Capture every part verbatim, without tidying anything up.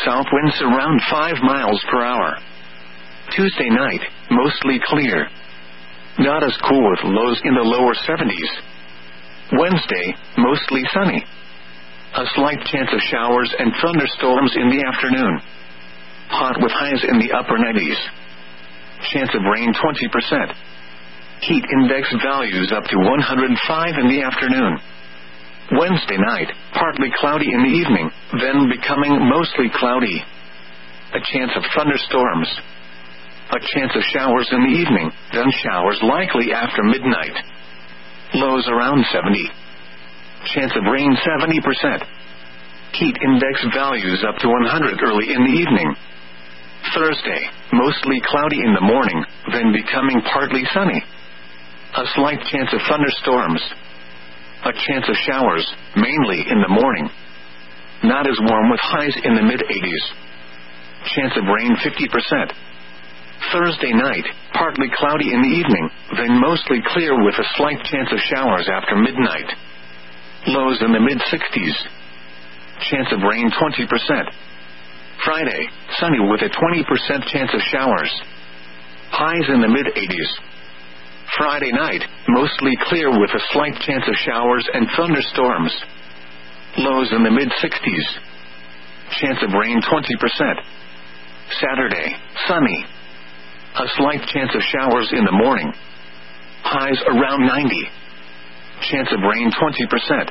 south winds around five miles per hour. Tuesday night, mostly clear. Not as cool with lows in the lower seventies. Wednesday, mostly sunny. A slight chance of showers and thunderstorms in the afternoon. Hot with highs in the upper nineties. Chance of rain twenty percent. Heat index values up to one hundred five in the afternoon. Wednesday night, partly cloudy in the evening, then becoming mostly cloudy. A chance of thunderstorms. A chance of showers in the evening, then showers likely after midnight. Lows around seventy. Chance of rain seventy percent. Heat index values up to one hundred early in the evening. Thursday, mostly cloudy in the morning, then becoming partly sunny. A slight chance of thunderstorms. A chance of showers, mainly in the morning. Not as warm with highs in the mid-eighties. Chance of rain fifty percent. Thursday night, partly cloudy in the evening, then mostly clear with a slight chance of showers after midnight. Lows in the mid-sixties. Chance of rain twenty percent. Friday, sunny with a twenty percent chance of showers. Highs in the mid-eighties. Friday night, mostly clear with a slight chance of showers and thunderstorms. Lows in the mid-sixties. Chance of rain twenty percent. Saturday, sunny. A slight chance of showers in the morning. Highs around ninety. Chance of rain twenty percent.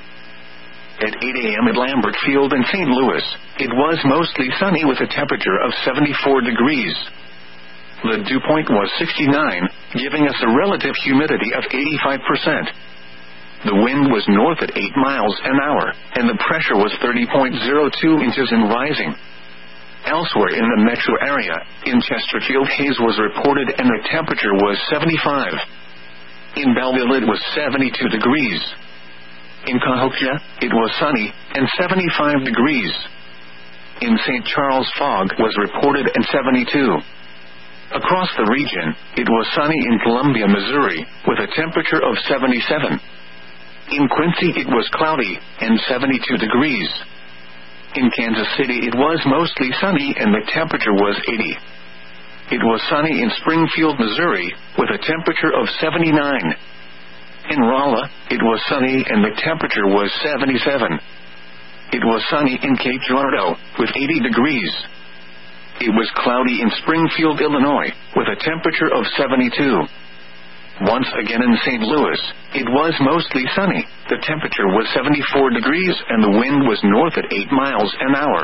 At eight a.m. at Lambert Field in Saint Louis, it was mostly sunny with a temperature of seventy-four degrees. The dew point was sixty-nine, giving us a relative humidity of eighty-five percent. The wind was north at eight miles an hour, and the pressure was thirty point zero two inches and rising. Elsewhere in the metro area, in Chesterfield haze was reported and the temperature was seventy-five. In Belleville it was seventy-two degrees. In Cahokia, it was sunny and seventy-five degrees. In Saint Charles fog was reported and seventy-two. Across the region, it was sunny in Columbia, Missouri, with a temperature of seventy-seven. In Quincy it was cloudy and seventy-two degrees. In Kansas City it was mostly sunny and the temperature was eighty. It was sunny in Springfield, Missouri, with a temperature of seventy-nine. In Rolla, it was sunny and the temperature was seventy-seven. It was sunny in Cape Girardeau, with eighty degrees. It was cloudy in Springfield, Illinois, with a temperature of seventy-two. Once again in Saint Louis, it was mostly sunny, the temperature was seventy-four degrees and the wind was north at eight miles an hour.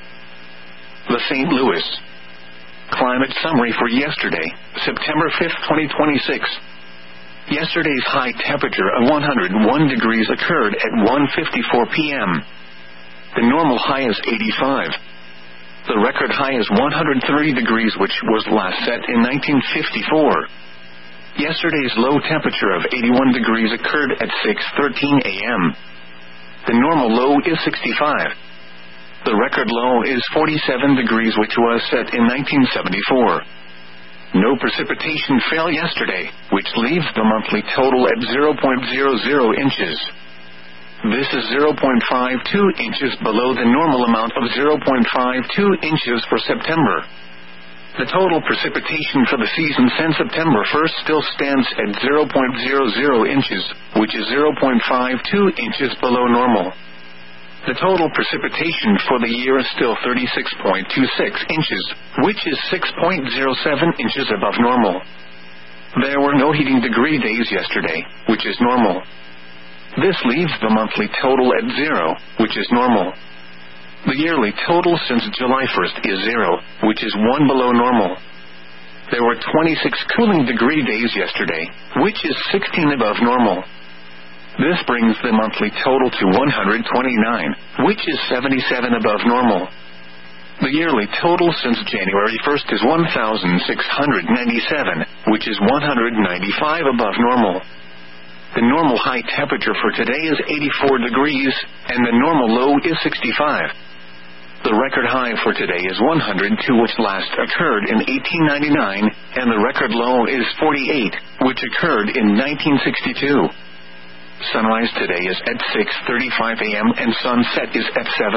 The Saint Louis Climate Summary for yesterday, September fifth, twenty twenty-six. Yesterday's high temperature of one hundred one degrees occurred at one fifty-four p.m. The normal high is eighty-five. The record high is one hundred thirty degrees, which was last set in nineteen fifty-four. Yesterday's low temperature of eighty-one degrees occurred at six thirteen a.m. The normal low is sixty-five. The record low is forty-seven degrees, which was set in nineteen seventy-four. No precipitation fell yesterday, which leaves the monthly total at zero point zero zero inches. This is zero point five two inches below the normal amount of zero point five two inches for September. The total precipitation for the season since September first still stands at zero point zero zero inches, which is zero point five two inches below normal. The total precipitation for the year is still thirty-six point two six inches, which is six point zero seven inches above normal. There were no heating degree days yesterday, which is normal. This leaves the monthly total at zero, which is normal. The yearly total since July first is zero, which is one below normal. There were twenty-six cooling degree days yesterday, which is sixteen above normal. This brings the monthly total to one hundred twenty-nine, which is seventy-seven above normal. The yearly total since January first is one thousand six hundred ninety-seven, which is one hundred ninety-five above normal. The normal high temperature for today is eighty-four degrees, and the normal low is sixty-five. The record high for today is one hundred two, which last occurred in eighteen ninety-nine, and the record low is forty-eight, which occurred in nineteen sixty-two. Sunrise today is at six thirty-five a.m. and sunset is at seven